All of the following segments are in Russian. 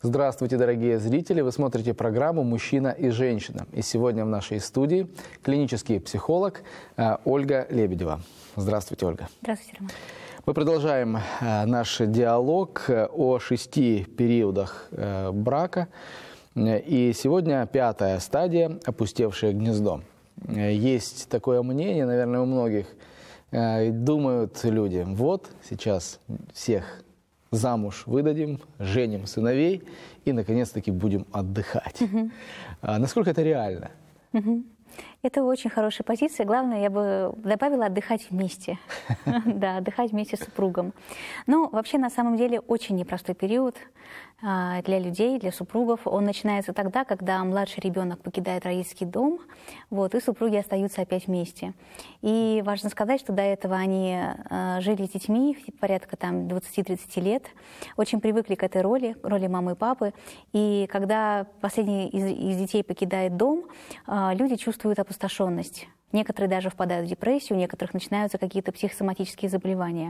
Здравствуйте, дорогие зрители! Вы смотрите программу «Мужчина и женщина». И сегодня в нашей студии клинический психолог Ольга Лебедева. Здравствуйте, Ольга. Здравствуйте, Роман. Мы продолжаем наш диалог о 6 периодах брака. И сегодня 5-я стадия – опустевшее гнездо. Есть такое мнение, наверное, у многих. Думают люди, вот сейчас всех замуж выдадим, женим сыновей и, наконец-таки, будем отдыхать. Насколько это реально? Это очень хорошая позиция. Главное, я бы добавила отдыхать вместе. Да, отдыхать вместе с супругом. Ну, вообще, на самом деле, очень непростой период для людей, для супругов. Он начинается тогда, когда младший ребенок покидает родительский дом, и супруги остаются опять вместе. И важно сказать, что до этого они жили с детьми порядка 20-30 лет, очень привыкли к этой роли мамы и папы. И когда последний из детей покидает дом, люди чувствуют опустошенность. Некоторые даже впадают в депрессию, у некоторых начинаются какие-то психосоматические заболевания.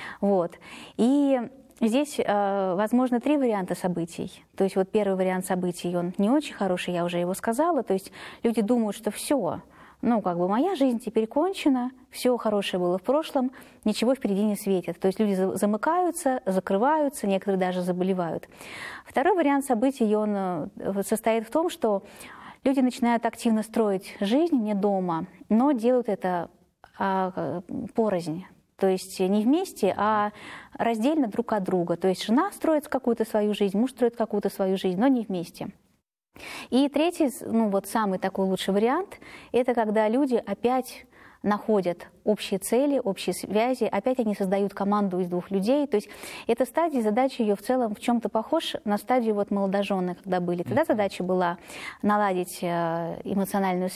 И здесь возможно 3 варианта событий. То есть первый вариант событий, он не очень хороший, я уже его сказала. То есть люди думают, что все, моя жизнь теперь кончена, все хорошее было в прошлом, ничего впереди не светит. То есть люди замыкаются, закрываются, некоторые даже заболевают. Второй вариант событий, он состоит в том, что люди начинают активно строить жизнь не дома, но делают это порознь. То есть не вместе, а раздельно друг от друга. То есть жена строит какую-то свою жизнь, муж строит какую-то свою жизнь, но не вместе. И третий, самый такой лучший вариант, это когда люди опять находят общие цели, общие связи, опять они создают команду из 2 людей. То есть эта стадия, задача ее в целом в чем-то похожа на стадию молодожены, когда были. Тогда задача была наладить эмоциональную